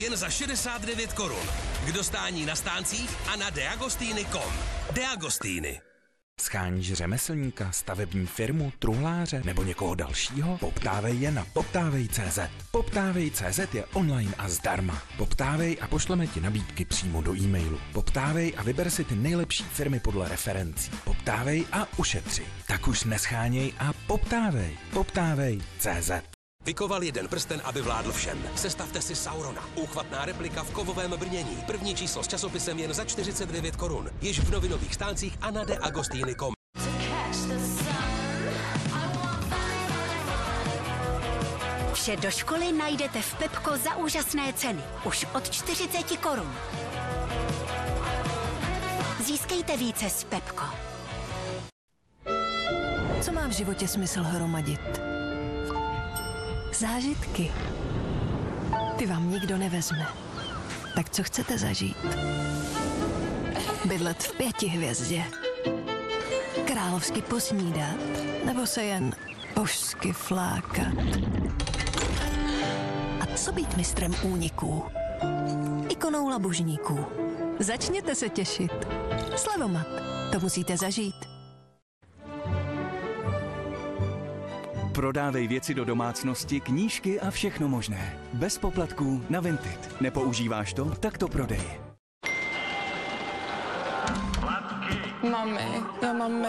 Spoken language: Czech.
Jen za 69 korun. K dostání na stáncích a na deagostiny.com. Deagostiny. Sháníš řemeslníka, stavební firmu, truhláře nebo někoho dalšího? Poptávej je na poptávej.cz. Poptávej.cz je online a zdarma. Poptávej a pošleme ti nabídky přímo do e-mailu. Poptávej a vyber si ty nejlepší firmy podle referencí. Poptávej a ušetři. Tak už nescháněj a poptávej. Poptávej.cz. Vykoval jeden prsten, aby vládl všem. Sestavte si Saurona. Úchvatná replika v kovovém brnění. První číslo s časopisem jen za 49 korun. Již v novinových stáncích a na deagostiny.com. Vše do školy najdete v Pepko za úžasné ceny. Už od 40 korun. Získejte více s Pepko. Co má v životě smysl hromadit? Zážitky. Ty vám nikdo nevezme. Tak co chcete zažít? Bydlet v 5 hvězdě? Královsky posnídat? Nebo se jen božsky flákat? A co být mistrem úniků? Ikonou labužníků. Začněte se těšit. Slevomat. To musíte zažít. Prodávej věci do domácnosti, knížky a všechno možné. Bez poplatků na Vinted. Nepoužíváš to? Tak to prodej. Mami, já mám